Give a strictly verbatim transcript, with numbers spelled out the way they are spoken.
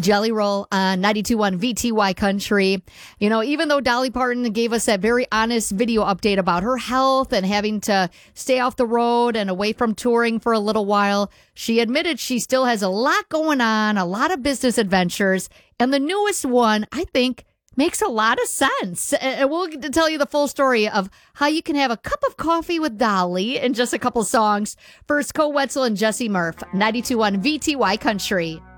Jelly Roll on ninety-two point one V T Y Country. You know, even though Dolly Parton gave us that very honest video update about her health and having to stay off the road and away from touring for a little while, she admitted she still has a lot going on, a lot of business adventures. And the newest one, I think, makes a lot of sense. And we'll get to tell you the full story of how you can have a cup of coffee with Dolly in just a couple songs. First, Cole Wetzel and Jesse Murph, ninety-two point one V T Y Country.